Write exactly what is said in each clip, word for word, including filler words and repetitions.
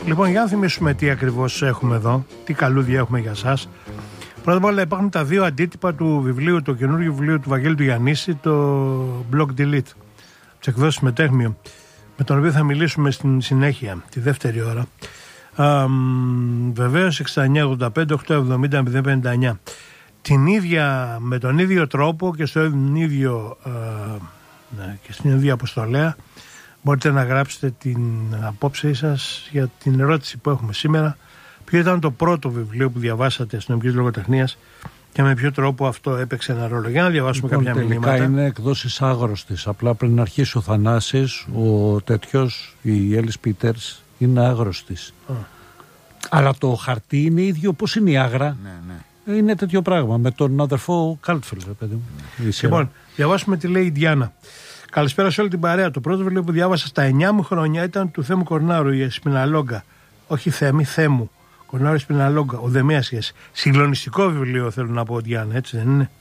Λοιπόν, για να θυμίσουμε τι ακριβώς έχουμε εδώ, τι καλούδια έχουμε για σας. Πρώτα απ' όλα υπάρχουν τα δύο αντίτυπα του βιβλίου, το καινούργιο βιβλίο του Βαγγέλη του Γιαννίση, το Block Delete, τις εκδόσεις Μετέχμιο, με τον οποίο θα μιλήσουμε στην συνέχεια, τη δεύτερη ώρα. Α, βεβαίως εξήντα εννιά ογδόντα πέντε οκτακόσια εβδομήντα μηδέν πενήντα εννιά. Την ίδια, με τον ίδιο τρόπο και στον ίδιο α, ναι, και στην ίδια αποστολέα μπορείτε να γράψετε την απόψη σας για την ερώτηση που έχουμε σήμερα. Ποιο ήταν το πρώτο βιβλίο που διαβάσατε αστυνομικής λογοτεχνίας και με ποιο τρόπο αυτό έπαιξε ένα ρόλο? Για να διαβάσουμε λοιπόν, κάποια μηνύματα. Τελικά είναι εκδόσεις Άγρωστης. Απλά πριν αρχίσει ο Θανάσης, ο τέτοιος, η Έλλης Πίτερς, είναι Άγρωστης. Oh. Αλλά το χαρτί είναι ίδιο. Πώς είναι η Άγρα? Ναι, ναι. Είναι τέτοιο πράγμα. Με τον αδερφό Κάλτφελ, παιδί μου. Λοιπόν, διαβάσουμε τι λέει η Διάννα. Καλησπέρα σε όλη την παρέα. Το πρώτο βιβλίο που διάβασα στα εννιά μου χρόνια ήταν του Θέμου Κορνάρου, η Εσπιναλόγκα. Όχι Θέμη, Θέμου. Κορνάρου Εσπιναλόγκα, ο Δεμέα σχέση. Συγκλονιστικό βιβλίο, θέλω να πω, Διάννα, έτσι δεν είναι?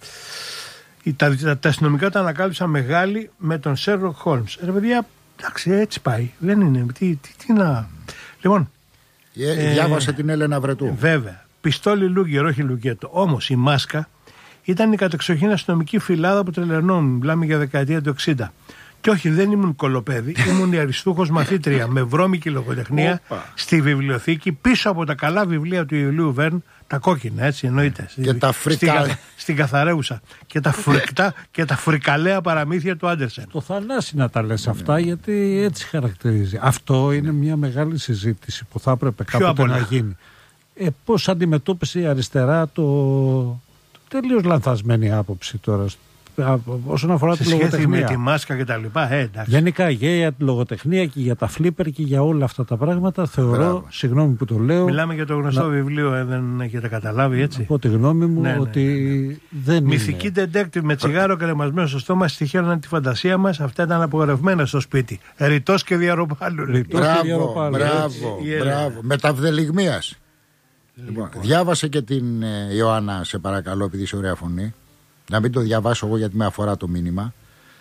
Τα, τα, τα αστυνομικά τα ανακάλυψα μεγάλη με τον Σέρλοκ Χόλμς. Ρε παιδιά, εντάξει, έτσι πάει. Δεν είναι. Τι, τι, τι να. Λοιπόν. Ε, διάβασε ε, την Έλενα Βρετού. Βέβαια. Πιστόλι Λούγκερ, όχι Λουκέτο. Όμως η Μάσκα ήταν η κατεξοχήν αστυνομική φυλάδα που τρελαινόμουν. Μιλάμε για δεκαετία του εξήντα. Και όχι, δεν ήμουν κολοπέδι, ήμουν η αριστούχος μαθήτρια με βρώμικη λογοτεχνία στη βιβλιοθήκη πίσω από τα καλά βιβλία του Ιουλίου Βέρν, τα κόκκινα, έτσι εννοείται. Και τα φρικα... στην, στην καθαρέουσα. Και τα, φρικτά, και τα φρικαλαία παραμύθια του Άντερσεν. Το Θανάση να τα λες αυτά, γιατί έτσι χαρακτηρίζει. Αυτό είναι μια μεγάλη συζήτηση που θα έπρεπε κάποτε να γίνει. Ε, πώς αντιμετώπισε η αριστερά το, το τελείως λανθασμένη άποψη τώρα όσον αφορά σε τη λογοτεχνία. Με τη Μάσκα και τα λοιπά. Ε, Γενικά και για τη λογοτεχνία και για τα φλίπερ και για όλα αυτά τα πράγματα θεωρώ, Μπράβο. συγγνώμη που το λέω. Μιλάμε για το γνωστό να... βιβλίο, ε, δεν έχετε καταλάβει, έτσι. Από τη γνώμη μου ναι, ότι ναι, ναι, ναι. δεν Μυθική είναι. Detective με τσιγάρο κρεμασμένο στο στόμα στοιχείωναν τη φαντασία μας. Αυτά ήταν απογορευμένα στο σπίτι. Ρητός και διαρροπάλου. Μπράβο, μπράβο, μπράβο. Μεταβδελιγμίας. Λοιπόν, διάβασε και την ε, Ιωάννα, σε παρακαλώ, επειδή είσαι ωραία φωνή. Να μην το διαβάσω εγώ γιατί με αφορά το μήνυμα.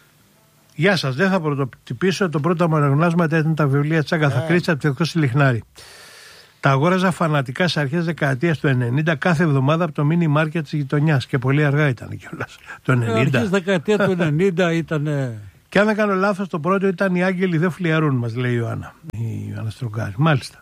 Γεια σας, δεν θα πρωτοτυπήσω. Το πρώτο μου αναγνώσματα ήταν τα βιβλία της Άγκαθα Κρίστη από το Εκδόσεις Λιχνάρη. Τα αγόραζα φανατικά σε αρχές δεκαετίας του ενενήντα κάθε εβδομάδα από το μίνι μάρκετ της γειτονιάς. Και πολύ αργά ήταν κιόλας. Το ενενήντα. Αρχές δεκαετία του ενενήντα ήταν. Και αν δεν κάνω λάθος, το πρώτο ήταν οι Άγγελοι δεν φλιαρούν, μας λέει η Ιωάννα. Η Ιωάννα Στρογγάρη. Μάλιστα.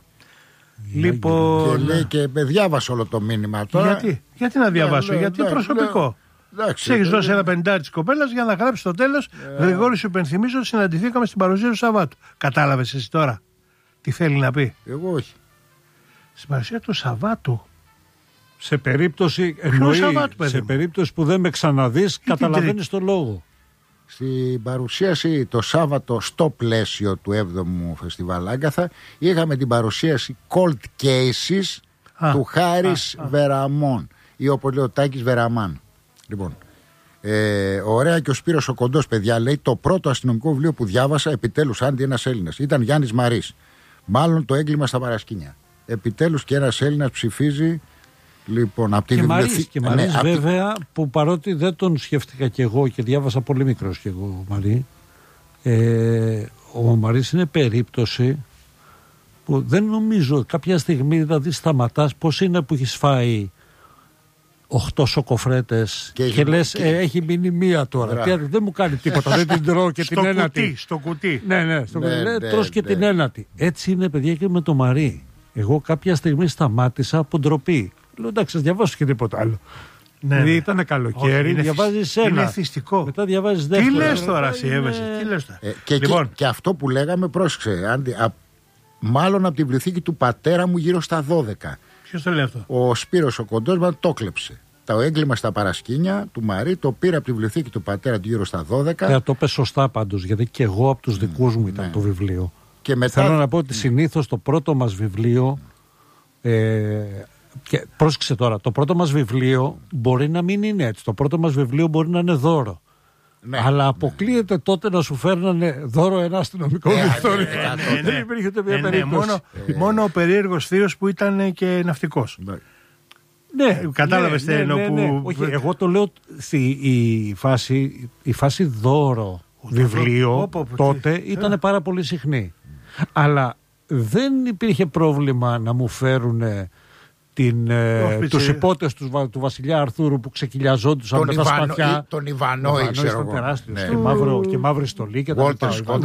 Λοιπόν. Και λέει και διάβασε όλο το μήνυμα τώρα. Γιατί, γιατί να διαβάσω, yeah, γιατί yeah, προσωπικό. Σε έχει δώσει ένα πενηντάρι τη κοπέλα για να γράψει στο τέλος. Yeah. Γρηγόρη, σου υπενθυμίζω ότι συναντηθήκαμε στην παρουσία του Σαββάτου. Κατάλαβες εσύ τώρα τι θέλει να πει? Εγώ όχι. Στην παρουσία του Σαββάτου. Σε περίπτωση, εννοεί, Σαββάτου, σε περίπτωση που δεν με ξαναδείς, καταλαβαίνεις το λόγο. Στην παρουσίαση το Σάββατο στο πλαίσιο του έβδομου Φεστιβάλ Άγκαθα είχαμε την παρουσίαση Cold Cases α, του Χάρης α, α. Βεραμών ή όπως λέει ο Τάκης Βεραμάν. Λοιπόν, ε, ωραία, και ο Σπύρος ο Κοντός, παιδιά, λέει το πρώτο αστυνομικό βιβλίο που διάβασα επιτέλους άντι ένας Έλληνας ήταν Γιάννης Μαρής. Μάλλον το έγκλημα στα παρασκήνια. Επιτέλους και ένας Έλληνας ψηφίζει. Λοιπόν, από τη και Μαρής, και Μαρής ναι, βέβαια τη... που παρότι δεν τον σκέφτηκα κι εγώ και διάβασα πολύ μικρός κι εγώ Μαρή, ε, ο Μαρής είναι περίπτωση που δεν νομίζω κάποια στιγμή δηλαδή σταματάς πώς είναι που έχεις φάει οχτώ σοκοφρέτες και, και λες και... Ε, έχει μείνει μία τώρα. Τι, δεν μου κάνει τίποτα, δεν την τρώω και την ένατη. Κουτί, στο κουτί. Ναι, ναι, στο ναι, κουτί. Ναι, τρως και ναι. την ένατη. Έτσι είναι, παιδιά, και με το Μαρή. Εγώ κάποια στιγμή σταμάτησα από ντροπή. Λέω εντάξει, διαβάσω και τίποτα άλλο. Ναι, δηλαδή ήταν καλοκαίρι, διαβάζεις ένα. Είναι θυστικό. Μετά διαβάζεις δεύτερο. Τι λες τώρα, εσύ έβεσαι, τι λες τώρα. Ε, και, λοιπόν. και, και αυτό που λέγαμε, πρόσεξε, Άντι, α, μάλλον από την πληθύκη του πατέρα μου γύρω στα δώδεκα. Ποιος το λέει αυτό? Ο Σπύρος ο Κοντός μας το κλέψε. Το έγκλημα στα παρασκήνια του Μαρή το πήρε από τη βιβλιοθήκη του πατέρα του γύρω στα δώδεκα. Ε, το είπε σωστά πάντως, γιατί και εγώ από τους δικούς μου ήταν ναι. το βιβλίο. Και μετά... Θέλω να πω ότι συνήθως το πρώτο μας βιβλίο. Ε, και πρόσεξε τώρα, το πρώτο μας βιβλίο μπορεί να μην είναι έτσι. Το πρώτο μας βιβλίο μπορεί να είναι δώρο. Ναι, αλλά αποκλείεται ναι. τότε να σου φέρνανε δώρο ένα αστυνομικό ναι, μυθιστόρημα. Ναι, ναι, ναι, δεν υπήρχε ούτε μια ναι, περίπτωση. Ναι, μόνο, μόνο ο περίεργος θείος που ήταν και ναυτικός. Ναι. Ναι, κατάλαβες ναι, ναι, ναι, ναι. που... Όχι, εγώ το λέω η φάση, η φάση δώρο βιβλίο τότε ήταν πάρα πολύ συχνή. Αλλά δεν υπήρχε πρόβλημα να μου φέρουν την, ε, τους υπότες του, του βασιλιά Αρθούρου που ξεκυλιαζόντουσαν με τα σπαθιά. Τον Ιβανό, ήξερα εγώ. Ναι. Και, μαύρο, και μαύρη στολή και τα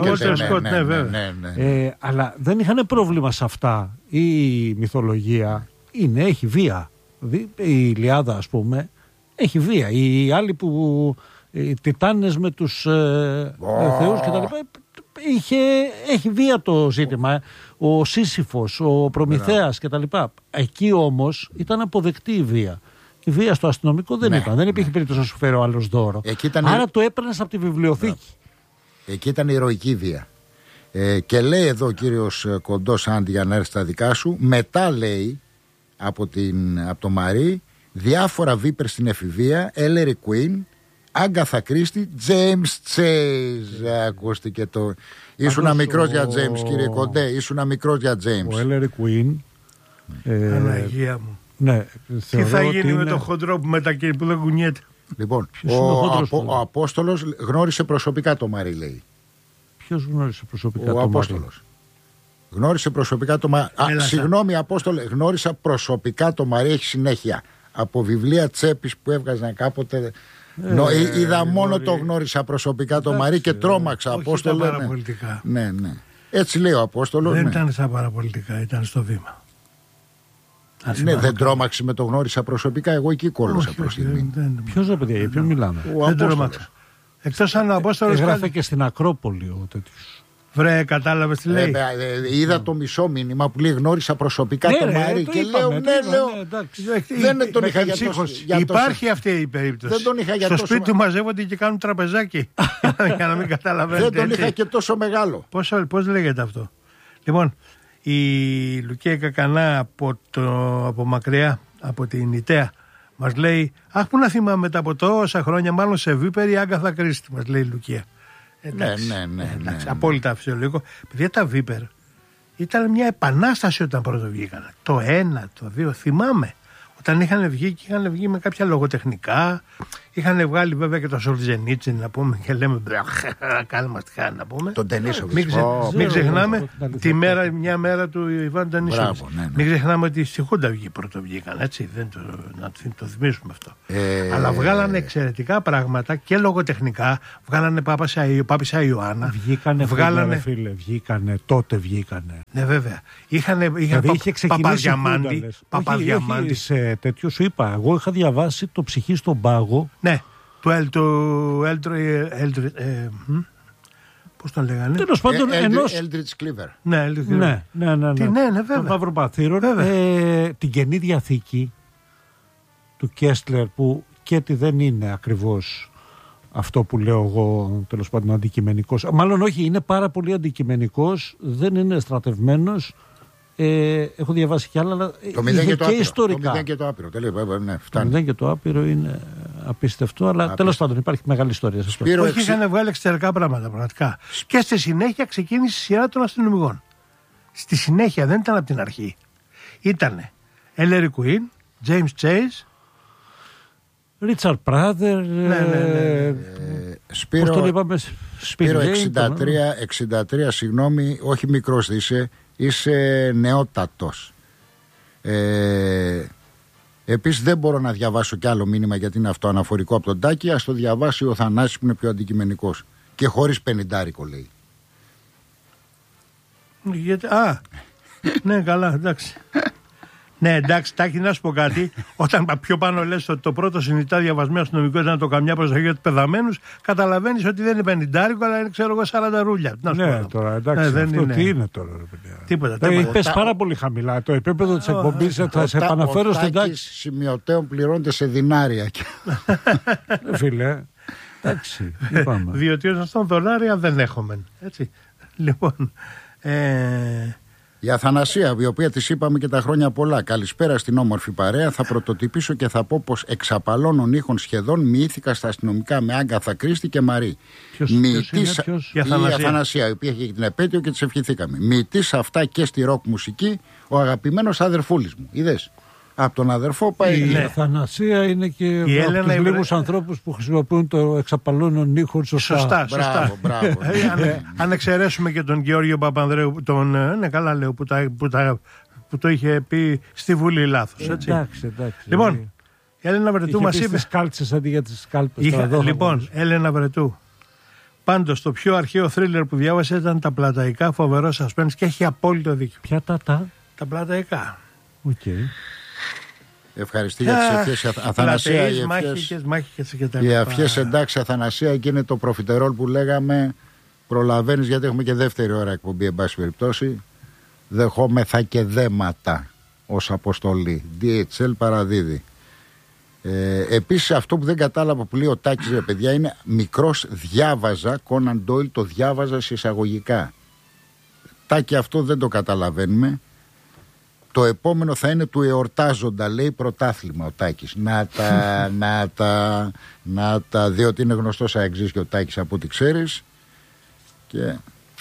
λοιπά. Αλλά δεν είχαν πρόβλημα σε αυτά. Η μυθολογία είναι, έχει βία. Η Ιλιάδα, ας πούμε, έχει βία. Οι άλλοι που... οι Τιτάνες με τους ε, oh. θεούς και τα λοιπά, είχε, έχει βία το ζήτημα. Ο Σύσυφος, ο Προμηθέας και τα λοιπά. Εκεί όμως ήταν αποδεκτή η βία. Η βία στο αστυνομικό δεν ναι, ήταν. Δεν υπήρχε ναι. περίπτωση να σου φέρει ο άλλος δώρο. Ήταν... Άρα το έπαιρνες από τη βιβλιοθήκη. Εκεί ήταν ηρωική βία. Ε, και λέει εδώ ο κύριος Κοντός, Άντι, για να έρθει στα δικά σου, μετά λέει από, την, από το Μαρί διάφορα βίπερ στην εφηβεία, Ellery Queen, Άγκαθα Κρίστη, James Chase. Ακούστηκε το. Ήσουνα μικρός ο... για James, κύριε Κοντέ. Ήσουνα μικρός για James. Ο Ellery Queen. Ε... Αναγία μου. Ναι, τι θα γίνει είναι... με το χοντρό που μετακίνει, που δεν κουνιέται. Λοιπόν, ο, ο, απο, ο Απόστολος γνώρισε προσωπικά το Μαρί, λέει. Ποιος γνώρισε προσωπικά ο το Απόστολος. Μαρί? Γνώρισε προσωπικά το Μαρί. Α, συγγνώμη, Απόστολε, γνώρισα προσωπικά το Μαρί, έχει συνέχεια. Από βιβλία τσέπης που έβγαζαν κάποτε. Ε, Νο, ε, είδα ε, μόνο ε, το γνώρισα προσωπικά το Μαρί και τρόμαξα. Όχι Απόστολε, στα παραπολιτικά. Ναι, ναι. Έτσι λέει ο Απόστολος. Δεν ναι. ήταν στα παραπολιτικά, ήταν στο βήμα. Ναι, δεν τρόμαξε με το γνώρισα προσωπικά. Εγώ εκεί κόλλωσα προς στιγμή. Ποιος ρε παιδιά, ποιον μιλάμε? Δεν τρόμαξα. Εκτός αν ο Απόστολος έγραφε και στην Ακρόπολη ο τέτοιος. Βρε, κατάλαβε τι λέει. Ε, ε, είδα ναι. το μισό μήνυμα που λέει γνώρισα προσωπικά ναι, το Μαρί και είπαμε, λέω, ναι, λέω. Ναι, δεν τον είχα για τόσο. Υπάρχει αυτή η περίπτωση. Δεν τον είχα για Στο τόσο... σπίτι του μαζεύονται και κάνουν τραπεζάκι. Για να μην καταλαβαίνετε. Δεν τον είχα και τόσο μεγάλο. Πώς λέγεται αυτό? Λοιπόν, η Λουκία Κακανά από, το, από μακριά, από την Ιταία, μας λέει, αχ, που να θυμάμαι μετά από τόσα χρόνια, μάλλον σε βίπερη Άγκαθα Κρίστη, μας λέει η Λουκία. Εντάξει, ναι, ναι, ναι, εντάξει, ναι, ναι. Απόλυτα φυσιολογικό. Παιδιά, τα βίπερ ήταν μια επανάσταση όταν πρώτο βγήκαν. Το ένα, το δύο, θυμάμαι. Όταν είχαν βγει και είχαν βγει με κάποια λογοτεχνικά, είχαν βγάλει βέβαια και το Σολτζενίτσιν να πούμε και λέμε κάνουμε αστιχά να πούμε. Τον Τενίσοβιτς. Μην, ξε, oh. μην ξεχνάμε oh. τη μέρα, μια μέρα του Ιβάν Τενίσοβιτς. Ναι, ναι. Μην ξεχνάμε ότι στη Χούντα βγήκε πρώτο βγήκαν, έτσι, δεν το, να το θυμίσουμε αυτό. Ε... Αλλά βγάλανε εξαιρετικά πράγματα και λογοτεχνικά, βγάλανε Πάπησα Ιωάννα. Βγήκανε, βγάλανε, φίλε, βγήκανε, τότε βγήκανε. Ναι βέβαια. Είχαν Παπαδιαμάντη. Παπαδιαμάντη. Τέτοιο σου είπα, εγώ είχα διαβάσει το Ψυχή στον Πάγο. Ναι, του Έλτρο. Πώς τον λέγανε? Τέλος πάντων, ενός. Έλτριτς Κλίβερ. Ναι, ναι, ναι, ναι. Τι, ναι, ναι, βέβαια. Τον Μαυροπαθήρο. Ε, την Καινή Διαθήκη του Κέστλερ, που και τι δεν είναι ακριβώς αυτό που λέω εγώ, τέλος πάντων, αντικειμενικός. Μάλλον όχι, είναι πάρα πολύ αντικειμενικός, δεν είναι στρατευμένος. Ε, έχω διαβάσει κι άλλα, αλλά το μηδέν και, το και άπειρο, ιστορικά. Το μηδέν και το άπειρο. Τελείω, ναι, το μηδέν και το άπειρο είναι απίστευτο, αλλά τέλος πάντων υπάρχει μεγάλη ιστορία. Σπύρο, όχι, είχαν βγάλει εξωτερικά πράγματα πραγματικά. Και στη συνέχεια ξεκίνησε η σειρά των αστυνομικών. Στη συνέχεια, δεν ήταν από την αρχή. Ήτανε Ellery Queen, James Chase, Richard Prather. Ναι, ναι, ναι. Σπύρο, πώς το είπαμε, Σπύρο εξήντα τρία, εξήντα τρία, συγγνώμη, όχι μικρός είσαι. Είσαι νεότατος. Ε, επίσης δεν μπορώ να διαβάσω κι άλλο μήνυμα γιατί είναι αυτοαναφορικό από τον Τάκη. Ας το διαβάσει ο Θανάσης που είναι πιο αντικειμενικός. Και χωρίς πενηντάρικο λέει. Γιατί, α, ναι καλά, εντάξει. Ναι, εντάξει, Τάκη, να σου πω κάτι. Όταν πιο πάνω λες ότι το πρώτο συνειδητά διαβασμένο αστυνομικό ήταν το καμιά προσοχή για τους πεδαμένους, καταλαβαίνεις ότι δεν είναι πενηντάρικο, αλλά είναι, ξέρω εγώ, σαράντα ρούλια. Να σου ναι, πω. Τώρα, εντάξει, αυτό δεν είναι. Τι είναι τώρα, ρε παιδιά. Τίποτα. Ε, τίποτα. Πες πάρα πολύ χαμηλά. Το επίπεδο της εκπομπής θα σε επαναφέρω στην τάξη. Σημειωτέων πληρώνεται σε δινάρια. Φίλε, εντάξει, είπαμε. Διότι όσον δολάρια δεν έχουμε. Έτσι. Λοιπόν. Ε... Η Αθανασία, η οποία της είπαμε και τα χρόνια πολλά. Καλησπέρα στην όμορφη παρέα. Θα πρωτοτυπήσω και θα πω πως εξ απαλώνων ήχων σχεδόν μοιήθηκα στα αστυνομικά με Άγκαθα Κρίστη και Μαρί. Ποιος, ποιος είναι, ποιος? Η Αθανασία. Η Αθανασία, η οποία είχε την επέτειο και της ευχηθήκαμε. Μοιητής αυτά και στη ροκ μουσική, ο αγαπημένος αδερφούλης μου. Είδες. Από τον αδερφό πάει. Η ναι. Αθανασία είναι και Η από Έλενα τους η... λίγους ανθρώπους που χρησιμοποιούν το εξαπαλώνων ήχων σωστά. Σωστά, σωστά. Μπράβο, μπράβο. αν, αν εξαιρέσουμε και τον Γεώργιο Παπανδρέου, τον, ναι καλά λέω, που, τα, που, τα, που το είχε πει στη Βουλή λάθος. Έτσι. Εντάξει, εντάξει. Λοιπόν, η Έλενα Βρετού μας είπε... Τις κάλτσες αντί για τις κάλπες. Είχα, τώρα, λοιπόν, Έλενα Βρετού. Πάντως το πιο αρχαίο θρίλερ που διάβασε ήταν τα Πλαταϊκά, φοβερό suspense και έχει απόλυτο δίκιο. Ποια τα τα. Τα Πλαταϊκά. Okay. Ευχαριστώ για τις ευχές. Αθανασία, οι μάχηκες, μάχηκες και τα οι λοιπά. ευχές, εντάξει, Αθανασία, και είναι το προφιτερόλ που λέγαμε. Προλαβαίνεις, γιατί έχουμε και δεύτερη ώρα εκπομπή, εν πάση περιπτώσει. Δεχόμεθα και δέματα ως αποστολή. ντι έιτς ελ παραδίδει. Ε, επίσης, αυτό που δεν κατάλαβα που λέει ο Τάκης, ρε παιδιά, είναι μικρός διάβαζα. Κόναν Ντόιλ το διάβαζα σε εισαγωγικά. Τάκη, αυτό δεν το καταλαβαίνουμε. Το επόμενο θα είναι του εορτάζοντα, λέει, πρωτάθλημα ο Τάκης. Να τα, να τα, να τα, διότι είναι γνωστός αεξής και ο Τάκης από ό,τι ξέρεις. Και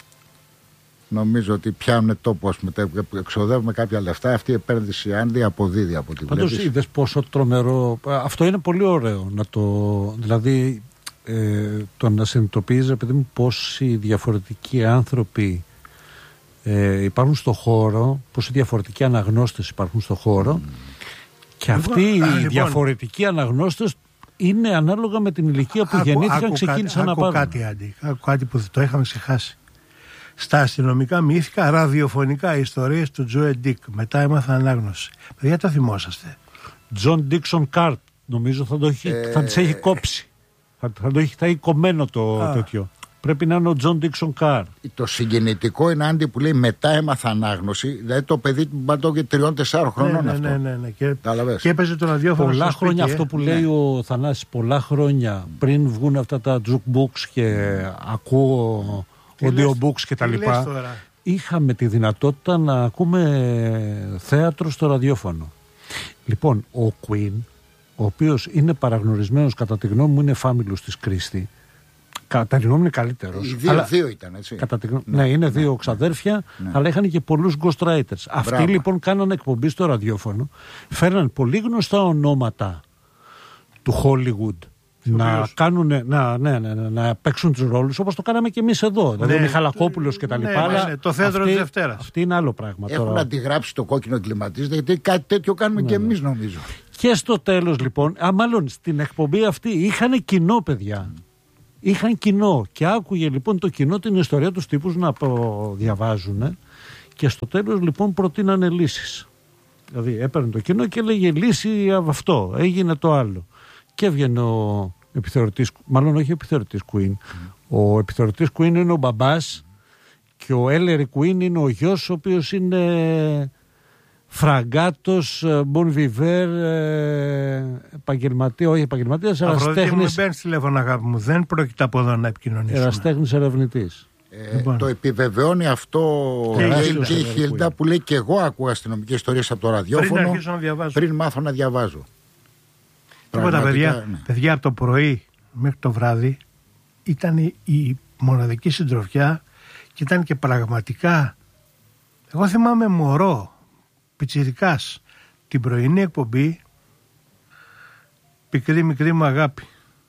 νομίζω ότι πιάνουν τόπο, εξοδεύουμε κάποια λεφτά. Αυτή η επένδυση, Άντι, αποδίδει από την Πάντως βλέπεις. είδες πόσο τρομερό. Αυτό είναι πολύ ωραίο να το. Δηλαδή, ε, το να συνειδητοποιείς, επειδή μου, πόσοι διαφορετικοί άνθρωποι ε, υπάρχουν στο χώρο, πόσοι διαφορετικοί αναγνώστες υπάρχουν στο χώρο, mm. και αυτοί οι λοιπόν, διαφορετικοί αναγνώστες είναι ανάλογα με την ηλικία που άκου, γεννήθηκαν, άκου, ξεκίνησαν άκου, να πάρουν. Κάτι, Άντι, άκου κάτι που το είχαμε ξεχάσει. Στα αστυνομικά μύθικα ραδιοφωνικά ιστορίες του Τζόε Ντίκ. Μετά έμαθα ανάγνωση. Παιδιά, το θυμόσαστε. Τζον Ντίξον Κάρτ, νομίζω θα, το έχει, ε... θα τις έχει κόψει. Θα, θα το έχει, θα έχει κομμένο το Α. τέτοιο. Πρέπει να είναι ο Τζον Ντίξον Κάρτ. Το συγκινητικό είναι, Άντι, που λέει μετά έμαθα ανάγνωση. Δηλαδή το παιδί του μπαντώ και τριών-τεσσάρων χρονών ναι, αυτό. Ναι, ναι, ναι. Και, και έπαιζε το ραδιόφωνο. Πολλά χρόνια σπίτι, αυτό ε. που λέει ναι. ο Θανάσης, πολλά χρόνια πριν βγουν αυτά τα jukebooks και ακούω audiobooks και τα λοιπά, είχαμε τη δυνατότητα να ακούμε θέατρο στο ραδιόφωνο. Λοιπόν, ο Queen, ο οποίος είναι παραγνωρισμένος, κατά τη γνώμη μου είναι φάμιλος της Κρίστη, κατά τη γνώμη είναι καλύτερος. Οι δύο, αλλά, δύο ήταν, έτσι. Κατά τη γνώμη, ναι, ναι, είναι ναι, δύο ξαδέρφια, ναι, αλλά είχαν και πολλούς ghostwriters. Αυτοί Μπράβο. λοιπόν κάνανε εκπομπή στο ραδιόφωνο, φέραν πολύ γνωστά ονόματα του Hollywood να, κάνουνε, να, ναι, ναι, ναι, να παίξουν τους ρόλους όπως το κάναμε και εμείς εδώ. Δηλαδή ναι, ο Μιχαλακόπουλος και τα λοιπά. Ναι, αλλά ναι, το θέατρο της Δευτέρας. Αυτή είναι άλλο πράγμα. Έχουν τώρα αντιγράψει το κόκκινο εγκληματίζεται, γιατί κάτι τέτοιο κάνουμε ναι, και εμείς, νομίζω. Και στο τέλος λοιπόν, α, μάλλον στην εκπομπή αυτή είχαν κοινό, παιδιά. Mm. Είχαν κοινό και άκουγε λοιπόν το κοινό την ιστορία τους τύπους να διαβάζουν, και στο τέλος λοιπόν προτείνανε λύσεις. Δηλαδή έπαιρνε το κοινό και έλεγε λύση αυτό, έγινε το άλλο. Και έβγαινε ο επιθεωρητής, μάλλον όχι ο επιθεωρητής Queen. Mm. Ο επιθεωρητής Queen είναι ο μπαμπάς και ο Έλερη Queen είναι ο γιος, ο οποίος είναι φραγκάτος, bon viveur, επαγγελματία, όχι επαγγελματίας, εραστέχνης. Μην παίρνεις τηλέφωνο, αγάπη μου, δεν πρόκειται από εδώ να επικοινωνήσουμε. Εραστέχνης ερευνητής. Ε, λοιπόν. Το επιβεβαιώνει αυτό και, και η Χίλντα που λέει και εγώ ακούω αστυνομικές ιστορίες από το ραδιόφωνο πριν αρχίσω να διαβάζω. Πριν μάθω να διαβάζω. Τίποτα, παιδιά, ναι. παιδιά από το πρωί μέχρι το βράδυ ήταν η, η μοναδική συντροφιά και ήταν και πραγματικά, εγώ θυμάμαι μωρό, πιτσιρικάς, την πρωινή εκπομπή Πικρή μικρή μου αγάπη.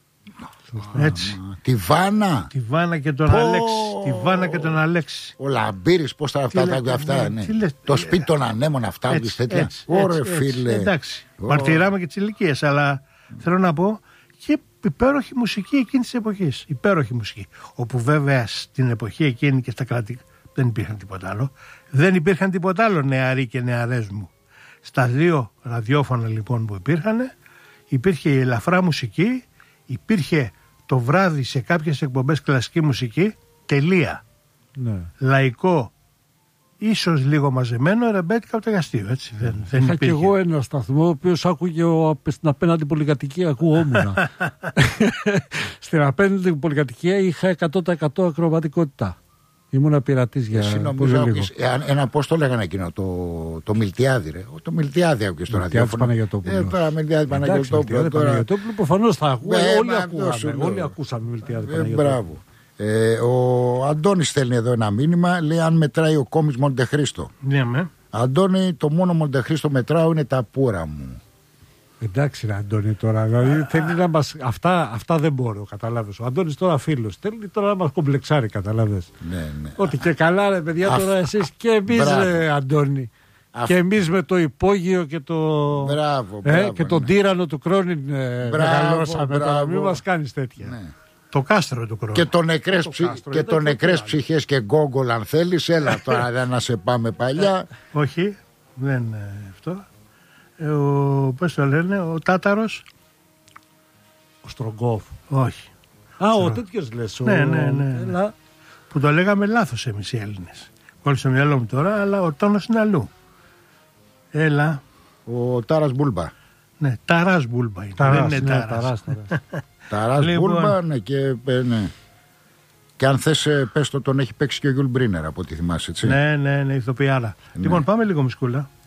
Έτσι. Τη Βάνα. Τη Βάνα και τον Πω... Αλέξη. Τη Βάνα και τον Αλέξη. Ο Λαμπύρης, πώς θα αυτά τα αυτά. Ναι. Ναι. Το σπίτι των ανέμων αυτά. Έτσι, τέτοια. έτσι, Ωρε έτσι, φίλε. Έτσι, εντάξει. Oh. Μαρτυράμε και τις ηλικίες, αλλά θέλω να πω και υπέροχη μουσική εκείνη της εποχής. Υπέροχη μουσική. Όπου βέβαια στην εποχή εκείνη και στα κράτη δεν υπήρχαν τίποτα άλλο. Δεν υπήρχαν τίποτα άλλο, νεαροί και νεαρές μου. Στα δύο ραδιόφωνα λοιπόν που υπήρχαν, υπήρχε η ελαφρά μουσική, υπήρχε το βράδυ σε κάποιες εκπομπές κλασική μουσική, τελεία. Ναι. Λαϊκό, ίσως λίγο μαζεμένο, ρεμπέτικα από το εργαστήριο. Έτσι. Δεν, δεν είχα υπήρχε. και εγώ ένα σταθμό, ο οποίος άκουγε ο, στην απέναντι πολυκατοικία, ακούγόμουν. Στην απέναντι πολυκατοικία είχα εκατό τοις εκατό ακροβατικότητα. Ήμουν πειρατής για πολύ λίγο. Ένα πώς το λέγανε εκείνο, το, το Μιλτιάδη ρε. Το Μιλτιάδη άκουγε στο ραδιόφωνο. Παναγιωτόπουλος. Ε, τώρα Μιλτιάδη Παναγιωτόπουλος. Παναγιωτόπουλο προφανώς θα ακούω. Όλοι ακούγαμε. Όλοι ακούσαμε Μιλτιάδη Παναγιωτόπουλο. Μπράβο. Ε, ο Αντώνης στέλνει εδώ ένα μήνυμα, λέει αν μετράει ο κόμις Μοντεχρίστο. Ναι, με. Αντώνη, το μόνο Μοντεχρίστο μετράω είναι τα πουρα μου. Εντάξει, ρε Αντώνη, τώρα. Δηλαδή, θέλει να μας... αυτά, αυτά δεν μπορώ, καταλάβες. Ο Αντώνης τώρα φίλος. Θέλει τώρα να μας κομπλεξάρει, καταλάβες. Ναι, ναι. Ότι και καλά, ρε παιδιά, τώρα εσείς και εμείς, ρε Αντώνη. Α... Και εμείς με το υπόγειο και το. Μπράβο, ε, μπράβο, και τον ναι. τύρανο του Κρόνιν ε, μεγαλώσαμε. Τώρα μην μας κάνεις τέτοια. Ναι. Το κάστρο του Κρόνιν. Και το νεκρές, το ψη... κάστρο, και το νεκρές ψυχές και γκόγκολ, αν θέλεις. Έλα τώρα, δεν να σε πάμε παλιά. Όχι, δεν είναι αυτό. Ε, ο, πώς το λένε, ο Τάταρος. Ο Στρογκόφ. Όχι. Α, ο τέτοιος λες. Ο... Ναι, ναι, ναι. Έλα. Που το λέγαμε λάθος εμείς οι Έλληνες. Όλοι στο μυαλό μου τώρα, αλλά ο τόνος είναι αλλού. Έλα. Ο Τάρας Μπούλμπα. Ναι, Ταράς Μπούλμπα είναι. Ταράς, δεν είναι ναι, Τάρας. ταράς, ταράς. Ταράς Λοιπόν. Μπούλμπα, ναι, και, ναι. Και αν θες, πες το, τον έχει παίξει και ο Γιουλ Μπρίνερ, από ό,τι θυμάσαι, έτσι. Ναι, ναι, ναι, ηθοποιάρα. Ναι. Λοιπόν, πάμε λίγο μισκούλα.